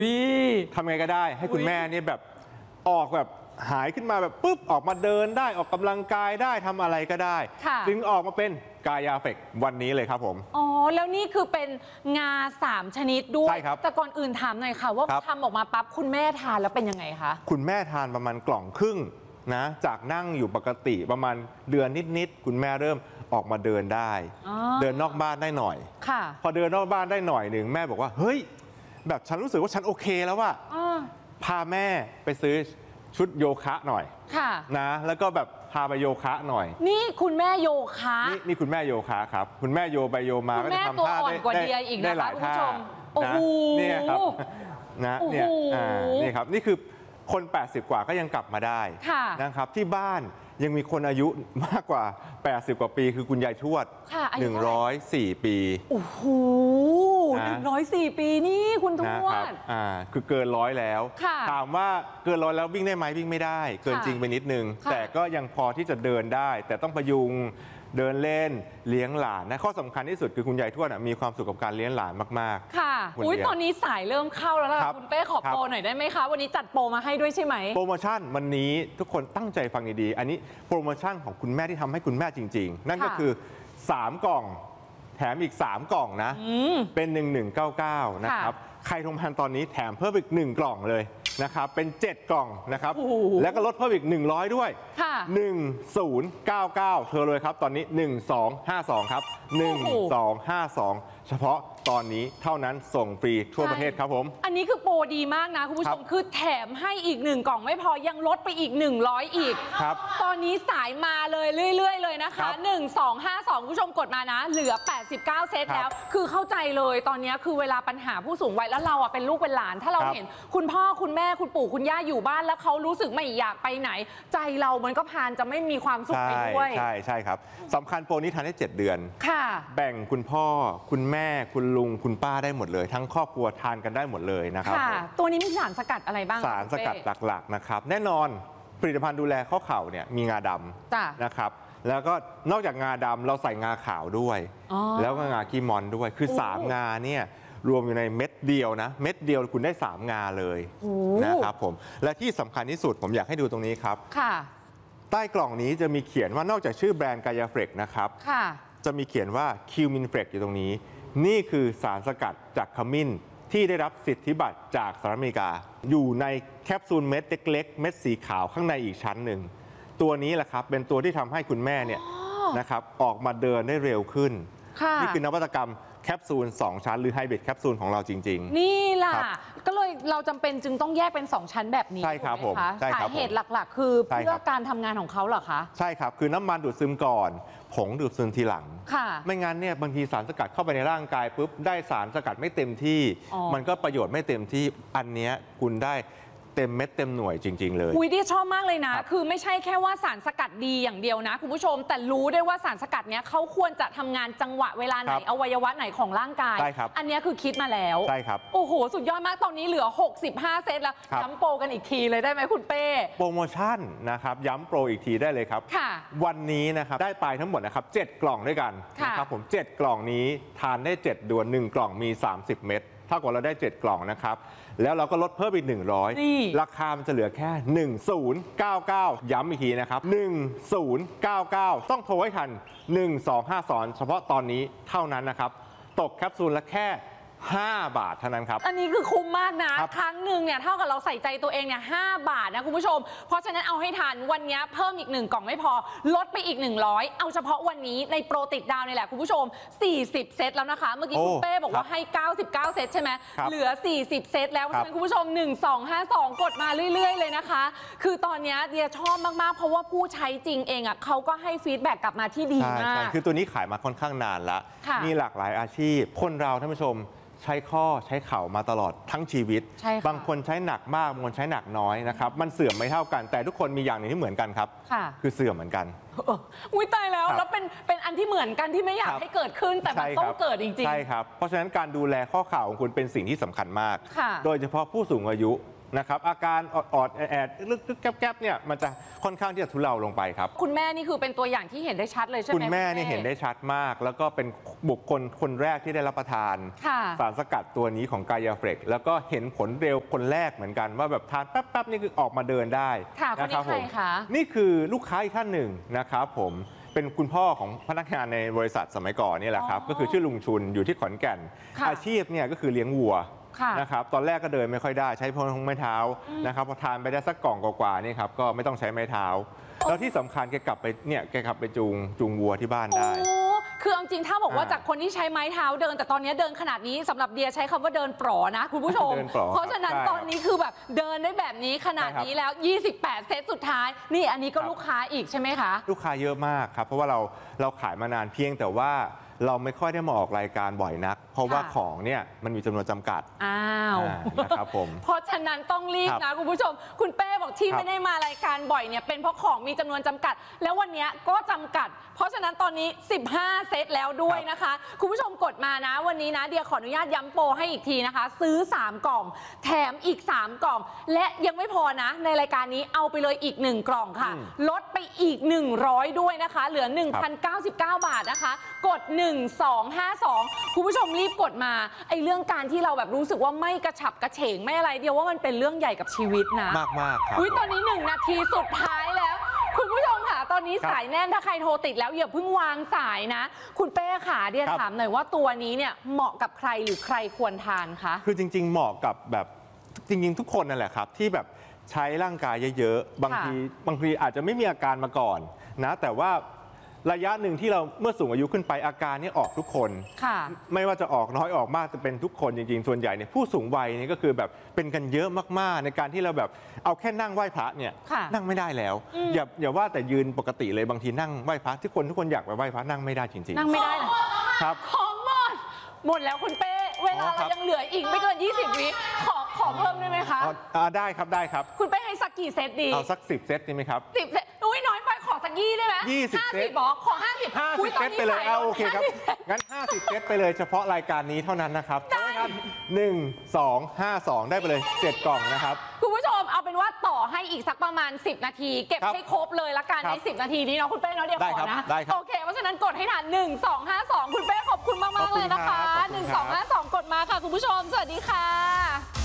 พี่ทำไงก็ได้ให้คุณแม่เนี่ยแบบออกแบบหายขึ้นมาแบบปุ๊บออกมาเดินได้ออกกำลังกายได้ทำอะไรก็ได้จึงออกมาเป็นกายาเฟกวันนี้เลยครับผมอ๋อแล้วนี่คือเป็นงา3 ชนิดด้วยแต่ก่อนอื่นถามหน่อยค่ะว่าทำออกมาปั๊บคุณแม่ทานแล้วเป็นยังไงคะคุณแม่ทานประมาณกล่องครึ่งนะจากนั่งอยู่ปกติประมาณเดือนนิดๆคุณแม่เริ่มออกมาเดินได้เดินนอกบ้านได้หน่อยพอเดินนอกบ้านได้หน่อยหนึ่งแม่บอกว่าเฮ้ยแบบฉันรู้สึกว่าฉันโอเคแล้วว่าพาแม่ไปซื้อชุดโยคะหน่อยนะแล้วก็แบบพาไปโยคะหน่อยนี่คุณแม่โยคะนี่คุณแม่โยคะครับคุณแม่โยไปโยมาก็จะทำท่าได้หลายท่านะนี่ครับนะเนี่ยนี่ครับนี่คือคน80กว่าก็ยังกลับมาได้นะครับที่บ้านยังมีคนอายุมากกว่า80กว่าปีคือคุณยายทวด104 ปีโอ้โห104 ปีนี่คุณทวดคือเกิน100แล้วถามว่าเกิน100แล้ววิ่งได้ไหมวิ่งไม่ได้เกินจริงไปนิดนึงแต่ก็ยังพอที่จะเดินได้แต่ต้องพยุงเดินเล่นเลี้ยงหลานนะข้อสำคัญที่สุดคือคุณยายทวดมีความสุขกับการเลี้ยงหลานมากๆค่ะอุ้ยตอนนี้สายเริ่มเข้าแล้วล่ะคุณเป้ขอโปรหน่อยได้ไหมคะวันนี้จัดโปรมาให้ด้วยใช่ไหมโปรโมชั่นวันนี้ทุกคนตั้งใจฟังดีๆอันนี้โปรโมชั่นของคุณแม่ที่ทำให้คุณแม่จริงๆนั่นก็คือ3 กล่องแถมอีก3 กล่องนะเป็น1199นะครับใครโทรมาตอนนี้แถมเพิ่มอีก1 กล่องเลยนะครับเป็น7 กล่องนะครับแล้วก็ลดเพิ่มอีก100ด้วย1099เธอเลยครับตอนนี้1252ครับ1252เฉพาะตอนนี้เท่านั้นส่งฟรีทั่วประเทศครับผมอันนี้คือโปรดีมากนะคุณผู้ชมคือแถมให้อีก1 กล่องไม่พอยังลดไปอีก100อีกตอนนี้สายมาเลยเรื่อยๆเลยนะคะ1252ผู้ชมกดมานะเหลือ89เซตแล้วคือเข้าใจเลยตอนนี้คือเวลาปัญหาผู้สูงวัยแล้วเราเป็นลูกเป็นหลานถ้าเราเห็นคุณพ่อคุณแม่คุณปู่คุณย่าอยู่บ้านแล้วเขารู้สึกไม่อยากไปไหนใจเรามันก็พานจะไม่มีความสุขไปด้วยใช่ครับสำคัญโปรนี้ทานได้7 เดือนแบ่งคุณพ่อคุณแม่คุณลุงคุณป้าได้หมดเลยทั้งครอบครัวทานกันได้หมดเลยนะครับตัวนี้มีสารสกัดอะไรบ้างสารสกัดหลักๆนะครับแน่นอนผลิตภัณฑ์ดูแลข้อเข่าเนี่ยมีงาดำนะครับแล้วก็นอกจากงาดำเราใส่งาขาวด้วยแล้วก็งากีมอนด้วยคือ3 งาเนี่ยรวมอยู่ในเม็ดเดียวนะเม็ดเดียวคุณได้3 งาเลยนะครับผมและที่สำคัญที่สุดผมอยากให้ดูตรงนี้ครับใต้กล่องนี้จะมีเขียนว่านอกจากชื่อแบรนด์กายาเฟกนะครับจะมีเขียนว่าคิวมินเฟกอยู่ตรงนี้นี่คือสารสกัดจากขมิ้นที่ได้รับสิทธิบัตรจากสหรัฐอเมริกาอยู่ในแคปซูลเม็ดเล็กๆเม็ดสีขาวข้างในอีกชั้นหนึ่งตัวนี้แหละครับเป็นตัวที่ทำให้คุณแม่เนี่ยนะครับออกมาเดินได้เร็วขึ้นนี่คือนวัตกรรมแคปซูล2 ชั้นหรือไฮบริดแคปซูลของเราจริงๆนี่ล่ะก็เลยเราจำเป็นจึงต้องแยกเป็น2 ชั้นแบบนี้ใช่ครับผมสาเหตุหลักๆคือเพื่อการทำงานของเขาเหรอคะใช่ครับคือน้ำมันดูดซึมก่อนผงดูดซึมทีหลังไม่งั้นเนี่ยบางทีสารสกัดเข้าไปในร่างกายปุ๊บได้สารสกัดไม่เต็มที่มันก็ประโยชน์ไม่เต็มที่อันนี้คุณได้เต็มเม็ดเต็มหน่วยจริงๆเลยดิชอบมากเลยนะคือไม่ใช่แค่ว่าสารสกัดดีอย่างเดียวนะคุณผู้ชมแต่รู้ได้ว่าสารสกัดเนี้ยเขาควรจะทำงานจังหวะเวลาไหนอวัยวะไหนของร่างกายอันนี้คือคิดมาแล้วใช่ครับโอ้โหสุดยอดมากตอนนี้เหลือ65เซตแล้วย้ำโปรกันอีกทีเลยได้ไหมคุณเป้โปรโมชั่นนะครับย้ำโปรอีกทีได้เลยครับวันนี้นะครับได้ไปทั้งหมดนะครับ7 กล่องด้วยกันนะครับผม7 กล่องนี้ทานได้7 เดือน1 กล่องมี30 เม็ดถ้าเกิดเราได้7 กล่องนะครับแล้วเราก็ลดเพิ่มอีก100ราคามันจะเหลือแค่1099ย้ำอีกทีนะครับ1099ต้องโทรให้ทัน1252เฉพาะตอนนี้เท่านั้นนะครับตกแคปซูลละแค่5 บาทเท่านั้นครับอันนี้คือคุ้มมากนะครั้งหนึ่งเนี่ยเท่ากับเราใส่ใจตัวเองเนี่ย5 บาทนะคุณผู้ชมเพราะฉะนั้นเอาให้ทันวันนี้เพิ่มอีก1 กล่องไม่พอลดไปอีก100เอาเฉพาะวันนี้ในโปรติดดาวนี่แหละคุณผู้ชม40 เซตแล้วนะคะเมื่อกี้คุณเป้บอกว่าให้99 เซตใช่ไหมเหลือ40 เซตแล้วเพราะฉะนั้นคุณผู้ชม1252กดมาเรื่อยๆเลยนะคะคือตอนนี้เดียชอบมากๆเพราะว่าผู้ใช้จริงเองอ่ะเขาก็ให้ฟีดแบ็กกลับมาที่ดีมากคือตัวนี้ขายมาค่อนข้างนานแล้วมีหลากหลายอาชีพคนเราท่านผู้ชมใช้ข้อใช้เข่ามาตลอดทั้งชีวิตบางคนใช้หนักมากบางคนใช้หนักน้อยนะครับมันเสื่อมไม่เท่ากันแต่ทุกคนมีอย่างหนึ่งที่เหมือนกันครับคือเสื่อมเหมือนกันอุ้ยตายแล้วแล้วเป็นอันที่เหมือนกันที่ไม่อยากให้เกิดขึ้นแต่มันต้องเกิดจริงๆใช่ครับเพราะฉะนั้นการดูแลข้อเข่าของคุณเป็นสิ่งที่สำคัญมากโดยเฉพาะผู้สูงอายุนะครับอาการออดแอดลึกๆแก๊บๆเนี่ยมันจะค่อนข้างที่จะทุเลาลงไปครับคุณแม่นี่คือเป็นตัวอย่างที่เห็นได้ชัดเลยใช่ไหมคุณแม่นี่เห็นได้ชัดมากแล้วก็เป็นบุคคลคนแรกที่ได้รับประทานสารสกัดตัวนี้ของกายาเฟรกแล้วก็เห็นผลเร็วคนแรกเหมือนกันว่าแบบทานแป๊บๆนี่คือออกมาเดินได้นะครับผมนี่คือลูกค้าอีกท่านหนึ่งนะครับผมเป็นคุณพ่อของพนักงานในบริษัทสมัยก่อนนี่แหละครับก็คือชื่อลุงชุนอยู่ที่ขอนแก่นอาชีพเนี่ยก็คือเลี้ยงวัวนะครับตอนแรกก็เดินไม่ค่อยได้ใช้พลไม้เท้านะครับพอทานไปได้สักกล่องกว่าๆนี่ครับก็ไม่ต้องใช้ไม้เท้าแล้วที่สำคัญแกกลับไปจูงวัวที่บ้านได้คือจริงถ้าบอกว่าจากคนที่ใช้ไม้เท้าเดินแต่ตอนนี้เดินขนาดนี้สำหรับเดียใช้คำว่าเดินปลอนะคุณผู้ชมเพราะฉะนั้นตอนนี้คือแบบเดินได้แบบนี้ขนาดนี้แล้ว28เซตสุดท้ายนี่อันนี้ก็ลูกค้าอีกใช่ไหมคะลูกค้าเยอะมากครับเพราะว่าเราขายมานานเพียงแต่ว่าเราไม่ค่อยได้มาออกรายการบ่อยนักเพราะว่าของเนี่ยมันมีจำนวนจำกัดนะครับผมเพราะฉะนั้นต้องรีบนะคุณผู้ชมคุณเป้บอกที่ไม่ได้มารายการบ่อยเนี่ยเป็นเพราะของมีจำนวนจำกัดแล้ววันนี้ก็จำกัดเพราะฉะนั้นตอนนี้15เซตแล้วด้วยนะคะคุณผู้ชมกดมานะวันนี้นะเดียขออนุญาตย้ำโปรให้อีกทีนะคะซื้อ3กล่องแถมอีก3กล่องและยังไม่พอนะในรายการนี้เอาไปเลยอีก1กล่องค่ะลดไปอีก100ด้วยนะคะเหลือ 1,099 บาทนะคะกด1252คุณผู้ชมรีบกดมาไอ้เรื่องการที่เราแบบรู้สึกว่าไม่กระฉับกระเฉงไม่อะไรเดียวว่ามันเป็นเรื่องใหญ่กับชีวิตนะมากครับตอนนี้1นาทีสุดท้ายแล้วคุณผู้ชมค่ะตอนนี้สายแน่นถ้าใครโทรติดแล้วอย่าเพิ่งวางสายนะคุณเป้ค่ะเดียถามหน่อยว่าตัวนี้เนี่ยเหมาะกับใครหรือใครควรทานคะคือจริงๆเหมาะกับแบบจริงๆทุกคนนั่นแหละครับที่แบบใช้ร่างกายเยอะๆบางทีอาจจะไม่มีอาการมาก่อนนะแต่ว่าระยะหนึ่งที่เราเมื่อสูงอายุขึ้นไปอาการนี้ออกทุกคนไม่ว่าจะออกน้อยออกมากจะเป็นทุกคนจริงๆส่วนใหญ่เนี่ยผู้สูงวัยนี่ก็คือแบบเป็นกันเยอะมากๆในการที่เราแบบเอาแค่นั่งไหว้พระเนี่ยนั่งไม่ได้แล้วอย่าว่าแต่ยืนปกติเลยบางทีนั่งไหว้พระทุกคนอยากไปไหว้พระนั่งไม่ได้จริงๆนั่งไม่ได้ครับของหมดแล้วคุณเป้เวลาเรายังเหลืออีกไม่เกิน20 วิขอเพิ่มได้ไหมคะได้ครับคุณเป้ให้สักกี่เซตดีเอาสัก10เซตดีไหมครับ 10เซตน้อยไปขอสัก20ได้ไหม 20เซตบอกขอ50 เซตไปเลยโอเคครับงั้น50เซตไปเลยเฉพาะรายการนี้เท่านั้นนะครับได้ครับ1 2 5 2ได้ไปเลย7กล่องนะครับคุณผู้ชมเอาเป็นว่าต่อให้อีกสักประมาณ10นาทีเก็บให้ครบเลยละกันใน10นาทีนี้เนาะคุณเป้เนาะเดี๋ยวขอนะโอเคเพราะฉะนั้นกดให้ทัน1 2 5 2คุณเป้ขอบคุณมากๆเลยนะคะ1 2 5 2กดมาค่ะคุณผู้ชมสวัสดีค่ะ